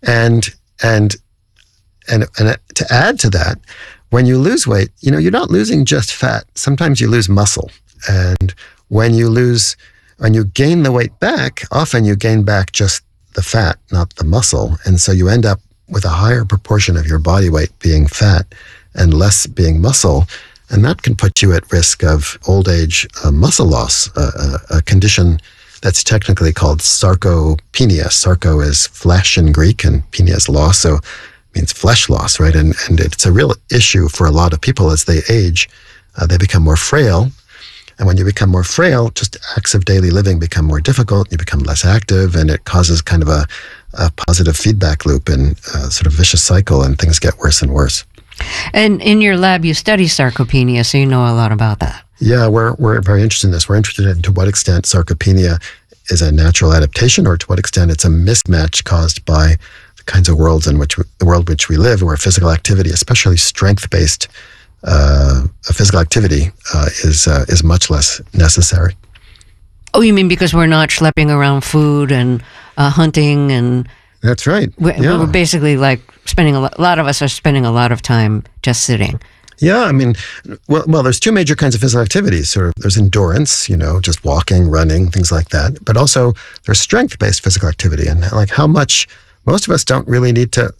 And and and to add to that, when you lose weight, you're not losing just fat. Sometimes you lose muscle. And when you gain the weight back, often you gain back just the fat, not the muscle. And so you end up with a higher proportion of your body weight being fat and less being muscle. And that can put you at risk of old age muscle loss, a condition that's technically called sarcopenia. Sarco is flesh in Greek, and penia is loss, so it means flesh loss, right? And it's a real issue for a lot of people as they age. They become more frail. And when you become more frail, just acts of daily living become more difficult. You become less active, and it causes kind of a positive feedback loop and sort of vicious cycle, and things get worse and worse. And in your lab, you study sarcopenia, so you know a lot about that. Yeah, we're very interested in this. We're interested in to what extent sarcopenia is a natural adaptation, or to what extent it's a mismatch caused by the kinds of the world which we live, where physical activity, especially strength-based physical activity, is much less necessary. Oh, you mean because we're not schlepping around food and hunting and... That's right. We're basically like a lot of us are spending a lot of time just sitting. Yeah, I mean, well, there's two major kinds of physical activities. Sort of, there's endurance, just walking, running, things like that. But also there's strength-based physical activity, and like how much most of us don't really need to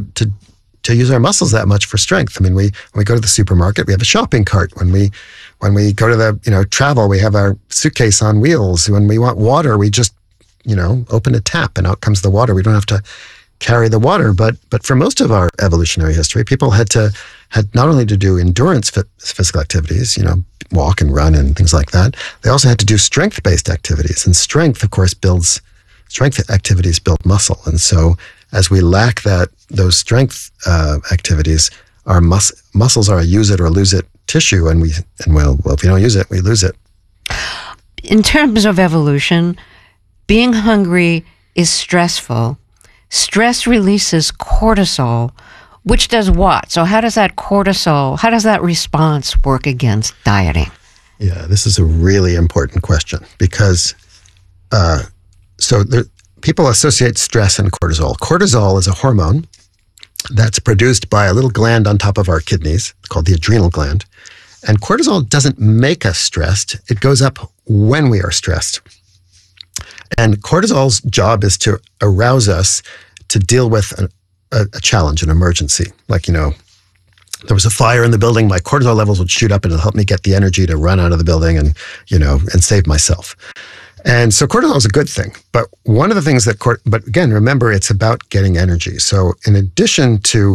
use our muscles that much for strength. I mean, when we go to the supermarket, we have a shopping cart. When we go to the travel, we have our suitcase on wheels. When we want water, we just open a tap and out comes the water. We don't have to carry the water. But for most of our evolutionary history, people had not only to do endurance physical activities, walk and run and things like that. They also had to do strength-based activities. And strength activities build muscle. And so as we lack those strength activities, our muscles are a use it or lose it tissue. And if we don't use it, we lose it. In terms of evolution, being hungry is stressful. Stress releases cortisol, which does what? So how does that response work against dieting? Yeah, this is a really important question because people associate stress and cortisol. Cortisol is a hormone that's produced by a little gland on top of our kidneys called the adrenal gland. And cortisol doesn't make us stressed. It goes up when we are stressed. And cortisol's job is to arouse us to deal with a challenge, an emergency. Like, there was a fire in the building, my cortisol levels would shoot up and it'll help me get the energy to run out of the building and save myself. And so cortisol is a good thing. But one of the things but again, remember, it's about getting energy. So in addition to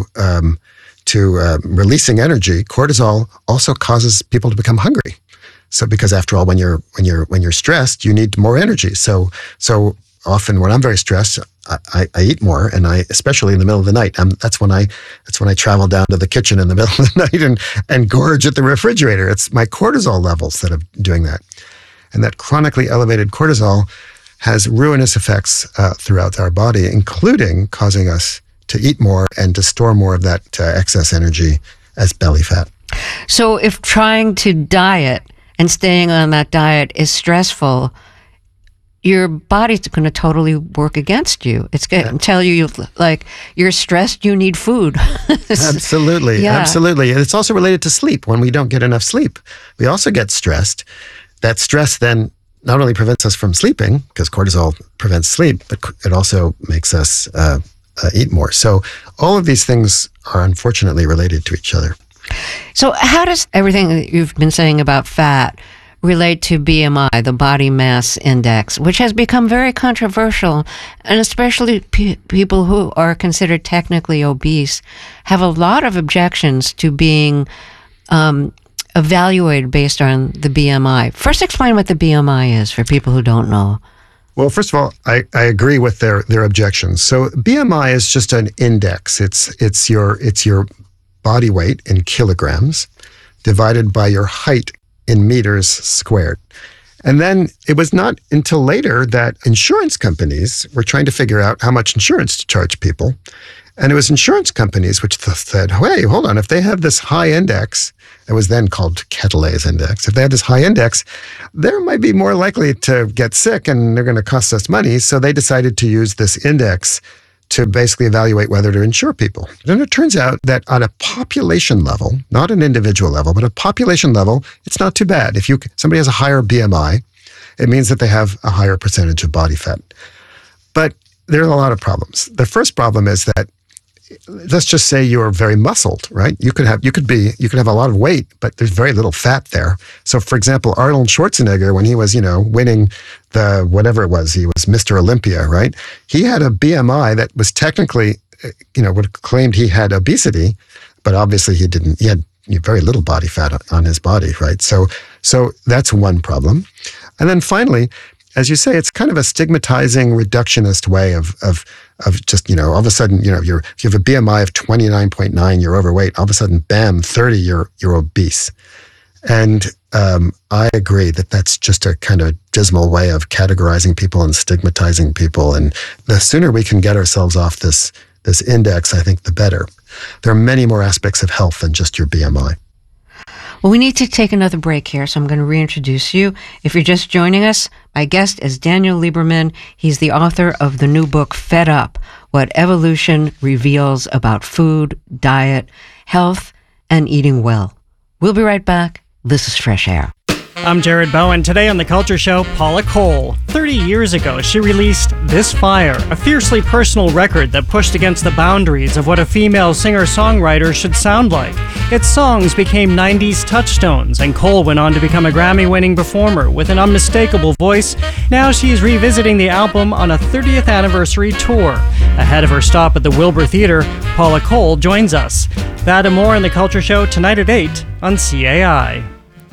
releasing energy, cortisol also causes people to become hungry. So because after all, when you're stressed, you need more energy. So often when I'm very stressed, I eat more, and especially in the middle of the night. That's when I travel down to the kitchen in the middle of the night and gorge at the refrigerator. It's my cortisol levels that are doing that, and that chronically elevated cortisol has ruinous effects throughout our body, including causing us to eat more and to store more of that excess energy as belly fat. So if trying to diet and staying on that diet is stressful, your body's going to totally work against you. It's going to tell you, like, you're stressed, you need food. Absolutely. Yeah. Absolutely. And it's also related to sleep. When we don't get enough sleep, we also get stressed. That stress then not only prevents us from sleeping, because cortisol prevents sleep, but it also makes us eat more. So all of these things are unfortunately related to each other. So how does everything that you've been saying about fat relate to BMI, the body mass index, which has become very controversial, and especially people who are considered technically obese have a lot of objections to being evaluated based on the BMI. First, explain what the BMI is for people who don't know. Well, first of all, I agree with their objections. So BMI is just an index. It's your body weight in kilograms divided by your height in meters squared. And then it was not until later that insurance companies were trying to figure out how much insurance to charge people. And it was insurance companies which said, hey, hold on, if they have this high index, it was then called Catalase index. If they have this high index, they might be more likely to get sick and they're going to cost us money. So they decided to use this index to basically evaluate whether to insure people. And it turns out that on a population level, not an individual level, but a population level, it's not too bad. If somebody has a higher BMI, it means that they have a higher percentage of body fat. But there are a lot of problems. The first problem is that, let's just say you're very muscled, right? You could have a lot of weight, but there's very little fat there. So, for example, Arnold Schwarzenegger, when he was, winning the whatever it was, he was Mr. Olympia, right? He had a BMI that was technically, would have claimed he had obesity, but obviously he didn't. He had very little body fat on his body, right? So that's one problem. And then finally, as you say, it's kind of a stigmatizing, reductionist way of just, all of a sudden, if you have a BMI of 29.9, you're overweight. All of a sudden, bam, 30, you're obese. And I agree that that's just a kind of dismal way of categorizing people and stigmatizing people. And the sooner we can get ourselves off this index, I think the better. There are many more aspects of health than just your BMI. Well, we need to take another break here, so I'm going to reintroduce you. If you're just joining us, my guest is Daniel Lieberman. He's the author of the new book, Fed Up, What Evolution Reveals About Food, Diet, Health, and Eating Well. We'll be right back. This is Fresh Air. I'm Jared Bowen. Today on The Culture Show, Paula Cole. 30 years ago, she released This Fire, a fiercely personal record that pushed against the boundaries of what a female singer-songwriter should sound like. Its songs became 90s touchstones, and Cole went on to become a Grammy-winning performer with an unmistakable voice. Now she's revisiting the album on a 30th anniversary tour. Ahead of her stop at the Wilbur Theater, Paula Cole joins us. That and more on The Culture Show tonight at 8 on CAI.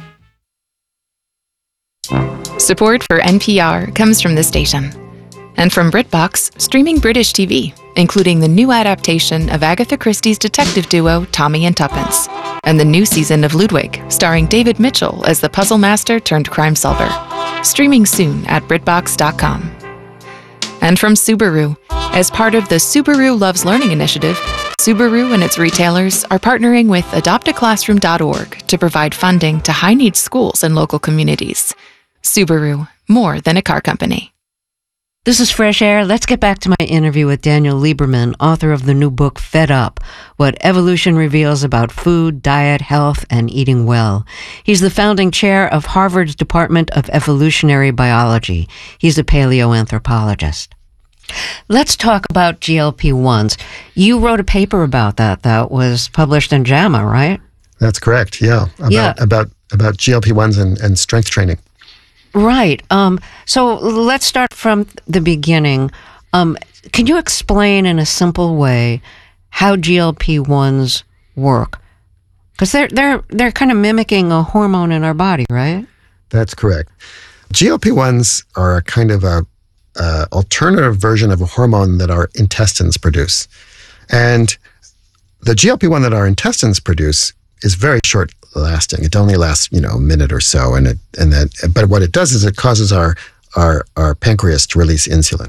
Support for NPR comes from this station and from BritBox, streaming British TV, including the new adaptation of Agatha Christie's detective duo Tommy and Tuppence, and the new season of Ludwig, starring David Mitchell as the puzzle master turned crime solver. Streaming soon at BritBox.com. And from Subaru, as part of the Subaru Loves Learning initiative, Subaru and its retailers are partnering with adoptaclassroom.org to provide funding to high-needs schools and local communities. Subaru, more than a car company. This is Fresh Air. Let's get back to my interview with Daniel Lieberman, author of the new book, Fed Up, What Evolution Reveals About Food, Diet, Health, and Eating Well. He's the founding chair of Harvard's Department of Evolutionary Biology. He's a paleoanthropologist. Let's talk about GLP-1s. You wrote a paper about that was published in JAMA, right? That's correct, yeah. About GLP-1s and strength training. Right. So let's start from the beginning. Can you explain in a simple way how GLP-1s work? Because they're kind of mimicking a hormone in our body, right? That's correct. GLP-1s are a kind of a alternative version of a hormone that our intestines produce. And the GLP-1 that our intestines produce is very short lasting. It only lasts, a minute or so, but what it does is it causes our pancreas to release insulin.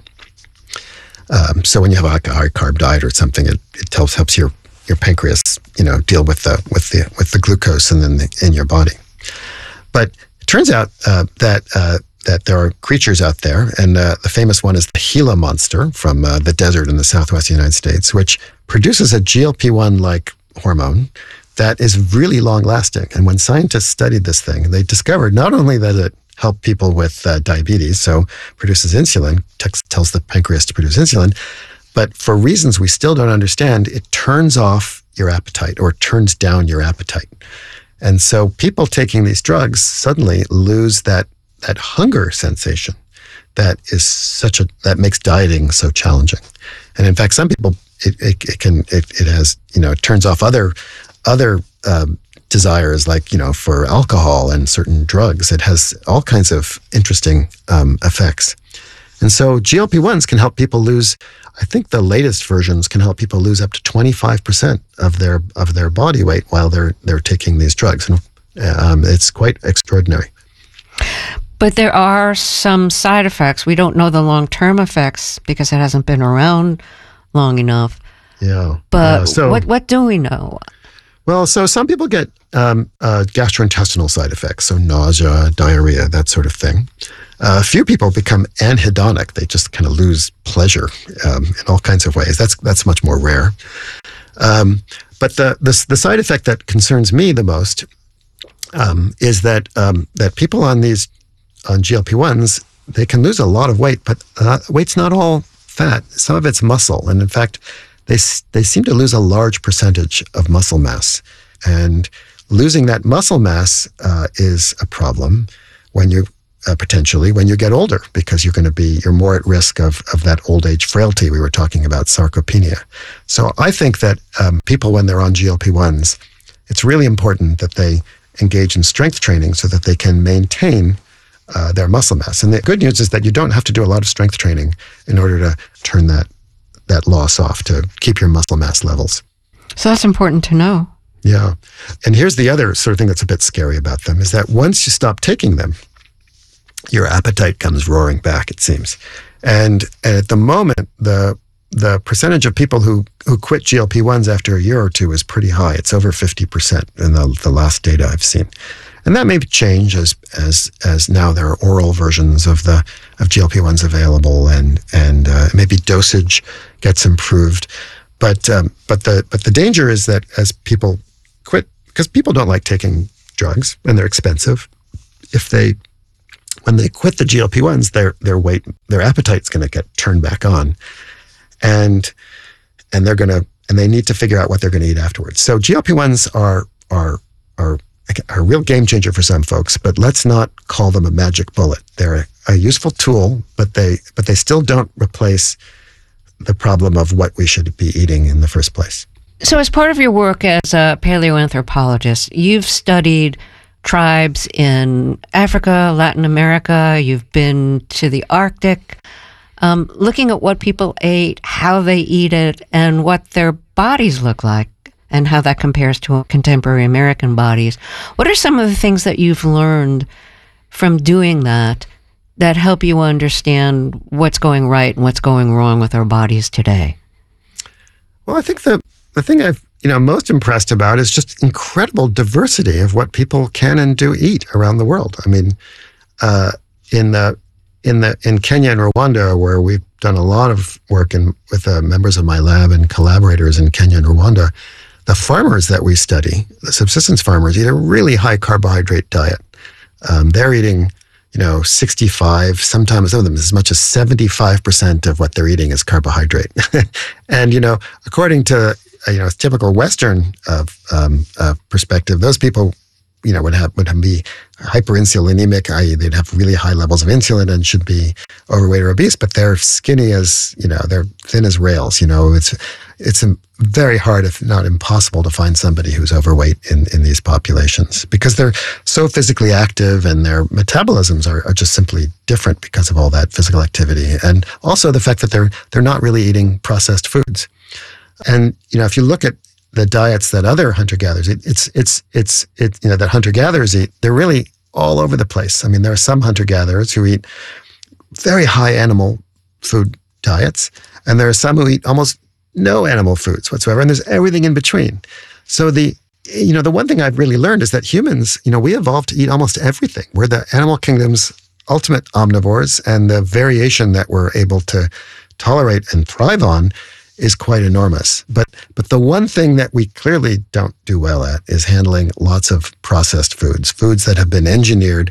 So when you have a high carb diet or something, it helps your pancreas, deal with the glucose in your body. But it turns out that there are creatures out there, and the famous one is the Gila monster from the desert in the southwest United States, which produces a GLP-1-like hormone that is really long-lasting. And when scientists studied this thing, they discovered not only that it helped people with diabetes, so produces insulin, tells the pancreas to produce insulin, but for reasons we still don't understand, it turns off your appetite or turns down your appetite. And so people taking these drugs suddenly lose that hunger sensation that makes dieting so challenging. And in fact, some people, it turns off other desires, like, for alcohol and certain drugs. It has all kinds of interesting effects. And so GLP-1s can help people lose, I think the latest versions can help people lose up to 25% of their body weight while they're taking these drugs. And it's quite extraordinary. But there are some side effects. We don't know the long-term effects because it hasn't been around long enough. Yeah. But what do we know? Well, so some people get gastrointestinal side effects, so nausea, diarrhea, that sort of thing. A few people become anhedonic. They just kind of lose pleasure in all kinds of ways. That's much more rare. But the side effect that concerns me the most is that people on GLP-1s, they can lose a lot of weight, but weight's not all fat. Some of it's muscle, and in fact, they seem to lose a large percentage of muscle mass. And losing that muscle mass is a problem when you potentially when you get older, because you're more at risk of that old age frailty we were talking about, sarcopenia. So I think that people, when they're on GLP-1s, it's really important that they engage in strength training so that they can maintain their muscle mass. And the good news is that you don't have to do a lot of strength training in order to turn that loss off, to keep your muscle mass levels. So that's important to know. Yeah. And here's the other sort of thing that's a bit scary about them, is that once you stop taking them, your appetite comes roaring back, it seems. And at the moment, the percentage of people who quit GLP-1s after a year or two is pretty high. It's over 50% in the last data I've seen. And that may change as now there are oral versions of GLP-1s available, and maybe dosage gets improved. But the danger is that as people quit, because people don't like taking drugs and they're expensive, when they quit the GLP-1s, their appetite's going to get turned back on, and they need to figure out what they're going to eat afterwards. So GLP-1s are a real game changer for some folks, but let's not call them a magic bullet. They're a useful tool, but they still don't replace the problem of what we should be eating in the first place. So as part of your work as a paleoanthropologist, you've studied tribes in Africa, Latin America, you've been to the Arctic, looking at what people ate, how they eat it, and what their bodies look like, and how that compares to contemporary American bodies. What are some of the things that you've learned from doing that help you understand what's going right and what's going wrong with our bodies today? Well, I think the thing I've most impressed about is just incredible diversity of what people can and do eat around the world. I mean, in Kenya and Rwanda, where we've done a lot of work with members of my lab and collaborators in Kenya and Rwanda, the farmers that we study, the subsistence farmers, eat a really high carbohydrate diet. They're eating 65, sometimes some of them as much as 75% of what they're eating is carbohydrate. And, according to, typical Western perspective, those people, would be hyperinsulinemic, i.e. they'd have really high levels of insulin and should be overweight or obese, but they're skinny as, they're thin as rails. It's very hard, if not impossible, to find somebody who's overweight in these populations, because they're so physically active and their metabolisms are just simply different because of all that physical activity. And also the fact that they're not really eating processed foods. And, if you look at the diets that other hunter-gatherers eat, that hunter-gatherers eat, they're really all over the place. I mean, there are some hunter-gatherers who eat very high animal food diets, and there are some who eat almost no animal foods whatsoever, and there's everything in between. So the one thing I've really learned is that humans, we evolved to eat almost everything. We're the animal kingdom's ultimate omnivores, and the variation that we're able to tolerate and thrive on is quite enormous. But the one thing that we clearly don't do well at is handling lots of processed foods that have been engineered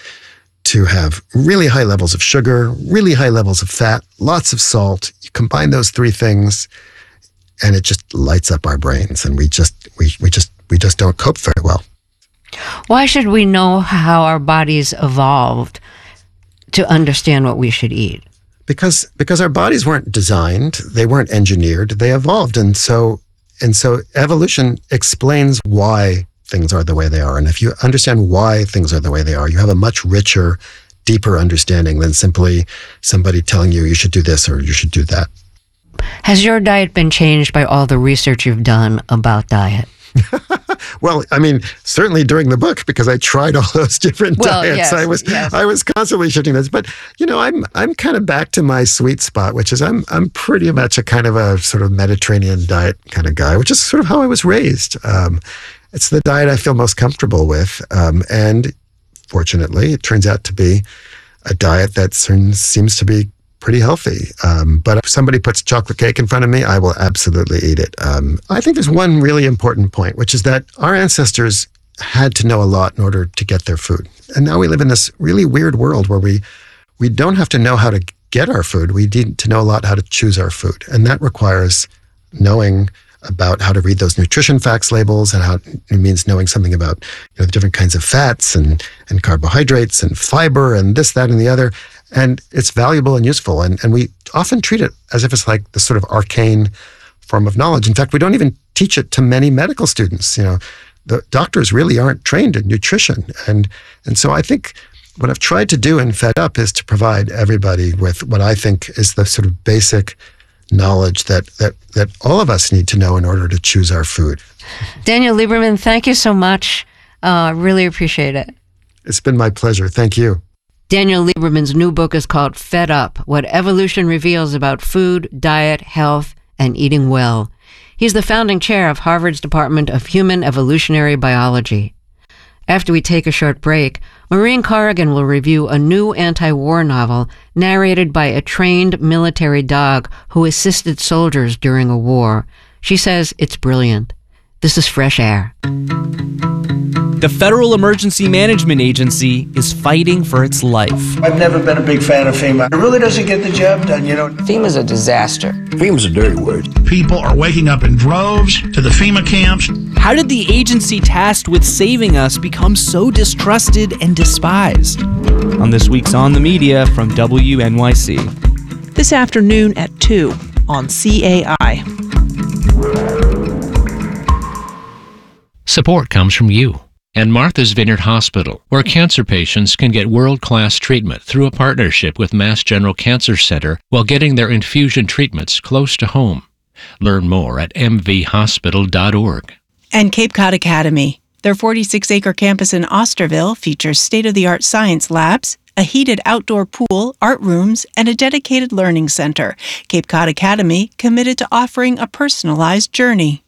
to have really high levels of sugar, really high levels of fat, lots of salt. You combine those three things, and it just lights up our brains, and we just don't cope very well. Why should we know how our bodies evolved to understand what we should eat? Because our bodies weren't designed, they weren't engineered, they evolved. And so evolution explains why things are the way they are. And if you understand why things are the way they are, you have a much richer, deeper understanding than simply somebody telling you should do this or you should do that. Has your diet been changed by all the research you've done about diet? Well, I mean, certainly during the book, because I tried all those different diets. Yes, I was constantly shifting this. But, I'm kind of back to my sweet spot, which is I'm pretty much a kind of a sort of Mediterranean diet kind of guy, which is sort of how I was raised. It's the diet I feel most comfortable with. And fortunately, it turns out to be a diet that seems to be pretty healthy. But if somebody puts chocolate cake in front of me, I will absolutely eat it. I think there's one really important point, which is that our ancestors had to know a lot in order to get their food. And now we live in this really weird world where we don't have to know how to get our food. We need to know a lot how to choose our food. And that requires knowing about how to read those nutrition facts labels, and how it means knowing something about the different kinds of fats and carbohydrates and fiber and this, that, and the other. And it's valuable and useful. And we often treat it as if it's like this sort of arcane form of knowledge. In fact, we don't even teach it to many medical students. The doctors really aren't trained in nutrition. And so I think what I've tried to do in Fed Up is to provide everybody with what I think is the sort of basic knowledge that all of us need to know in order to choose our food. Daniel Lieberman, thank you so much. Really appreciate it. It's been my pleasure. Thank you. Daniel Lieberman's new book is called Fed Up: What Evolution Reveals About Food, Diet, Health, and Eating Well. He's the founding chair of Harvard's Department of Human Evolutionary Biology. After we take a short break, Maureen Corrigan will review a new anti-war novel narrated by a trained military dog who assisted soldiers during a war. She says it's brilliant. This is Fresh Air. The Federal Emergency Management Agency is fighting for its life. I've never been a big fan of FEMA. It really doesn't get the job done, FEMA's a disaster. FEMA's a dirty word. People are waking up in droves to the FEMA camps. How did the agency tasked with saving us become so distrusted and despised? On this week's On the Media from WNYC. This afternoon at 2 on CAI. Support comes from you and Martha's Vineyard Hospital, where cancer patients can get world-class treatment through a partnership with Mass General Cancer Center while getting their infusion treatments close to home. Learn more at mvhospital.org. And Cape Cod Academy. Their 46-acre campus in Osterville features state-of-the-art science labs, a heated outdoor pool, art rooms, and a dedicated learning center. Cape Cod Academy, committed to offering a personalized journey.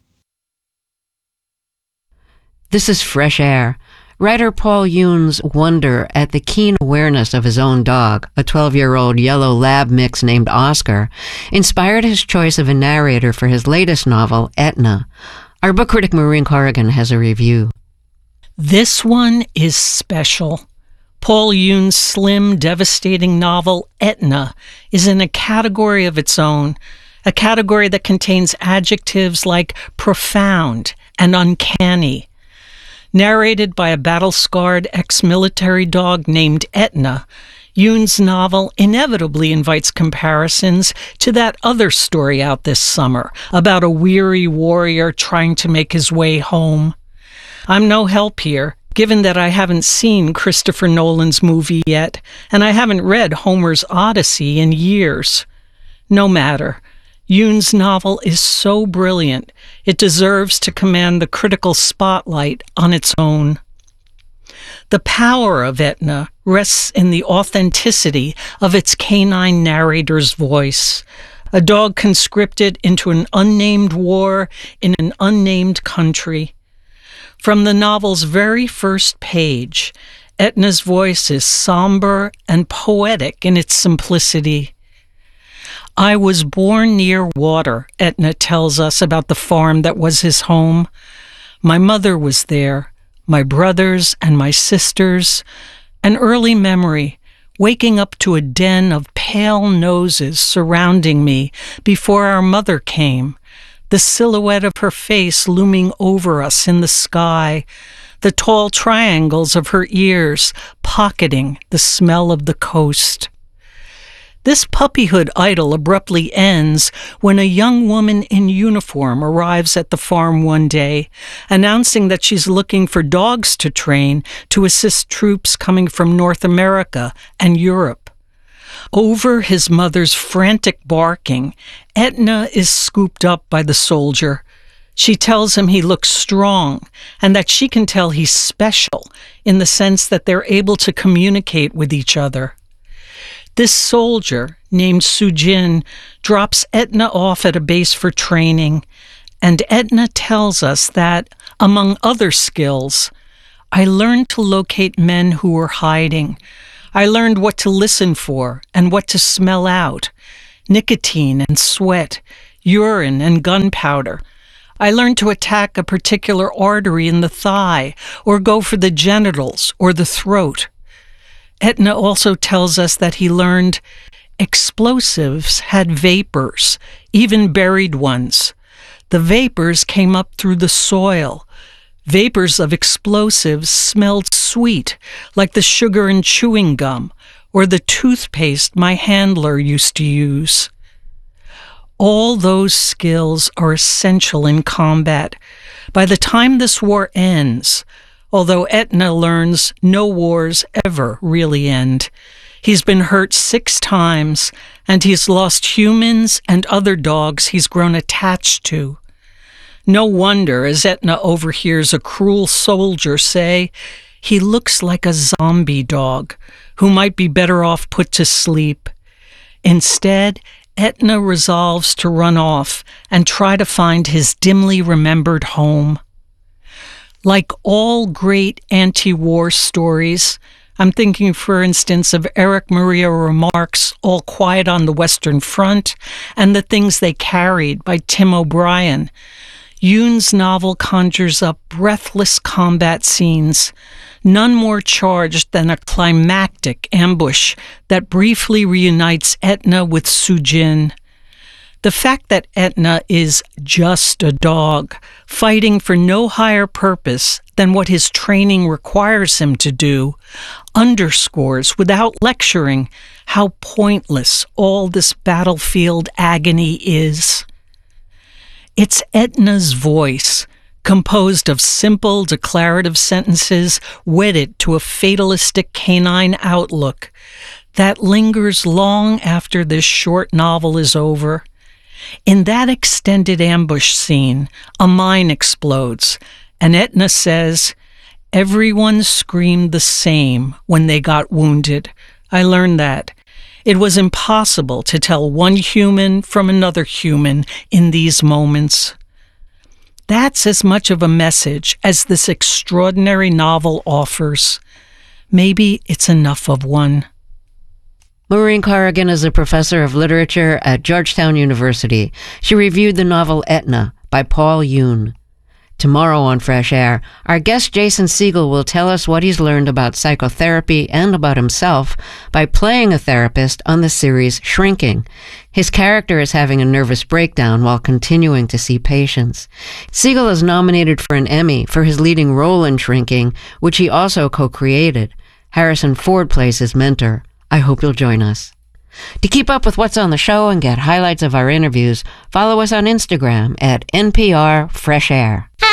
This is Fresh Air. Writer Paul Yoon's wonder at the keen awareness of his own dog, a 12-year-old yellow lab mix named Oscar, inspired his choice of a narrator for his latest novel, Etna. Our book critic Maureen Corrigan has a review. This one is special. Paul Yoon's slim, devastating novel, Etna, is in a category of its own, a category that contains adjectives like profound and uncanny. Narrated by a battle-scarred ex-military dog named Etna, Yoon's novel inevitably invites comparisons to that other story out this summer about a weary warrior trying to make his way home. I'm no help here, given that I haven't seen Christopher Nolan's movie yet, and I haven't read Homer's Odyssey in years. No matter. Yoon's novel is so brilliant, it deserves to command the critical spotlight on its own. The power of Etna rests in the authenticity of its canine narrator's voice, a dog conscripted into an unnamed war in an unnamed country. From the novel's very first page, Etna's voice is somber and poetic in its simplicity. I was born near water, Etna tells us about the farm that was his home. My mother was there, my brothers and my sisters, an early memory, waking up to a den of pale noses surrounding me before our mother came, the silhouette of her face looming over us in the sky, the tall triangles of her ears pocketing the smell of the coast. This puppyhood idyll abruptly ends when a young woman in uniform arrives at the farm one day, announcing that she's looking for dogs to train to assist troops coming from North America and Europe. Over his mother's frantic barking, Etna is scooped up by the soldier. She tells him he looks strong and that she can tell he's special in the sense that they're able to communicate with each other. This soldier, named Sujin, drops Etna off at a base for training, and Etna tells us that, among other skills, I learned to locate men who were hiding. I learned what to listen for and what to smell out. Nicotine and sweat, urine and gunpowder. I learned to attack a particular artery in the thigh, or go for the genitals or the throat. Etna also tells us that he learned explosives had vapors, even buried ones. The vapors came up through the soil. Vapors of explosives smelled sweet, like the sugar in chewing gum, or the toothpaste my handler used to use. All those skills are essential in combat. By the time this war ends, although Etna learns no wars ever really end, he's been hurt 6 times, and he's lost humans and other dogs he's grown attached to. No wonder, as Etna overhears a cruel soldier say, he looks like a zombie dog who might be better off put to sleep. Instead, Etna resolves to run off and try to find his dimly remembered home. Like all great anti-war stories, I'm thinking, for instance, of Erich Maria Remarque's All Quiet on the Western Front and The Things They Carried by Tim O'Brien. Yoon's novel conjures up breathless combat scenes, none more charged than a climactic ambush that briefly reunites Etna with Sujin. The fact that Etna is just a dog, fighting for no higher purpose than what his training requires him to do, underscores, without lecturing, how pointless all this battlefield agony is. It's Etna's voice, composed of simple declarative sentences wedded to a fatalistic canine outlook, that lingers long after this short novel is over. In that extended ambush scene, a mine explodes, and Etna says, "Everyone screamed the same when they got wounded. I learned that. It was impossible to tell one human from another human in these moments." That's as much of a message as this extraordinary novel offers. Maybe it's enough of one. Maureen Corrigan is a professor of literature at Georgetown University. She reviewed the novel Etna by Paul Yoon. Tomorrow on Fresh Air, our guest Jason Segel will tell us what he's learned about psychotherapy and about himself by playing a therapist on the series Shrinking. His character is having a nervous breakdown while continuing to see patients. Segel is nominated for an Emmy for his leading role in Shrinking, which he also co-created. Harrison Ford plays his mentor. I hope you'll join us. To keep up with what's on the show and get highlights of our interviews, follow us on Instagram at NPR Fresh Air.